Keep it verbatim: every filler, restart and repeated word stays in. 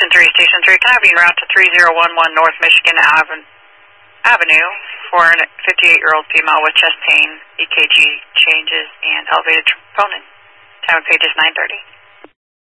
Station three, Station three, can I have you en route to three zero one one North Michigan Aven Avenue for a fifty-eight-year-old female with chest pain, E K G changes, and elevated troponin. Time of page is nine thirty.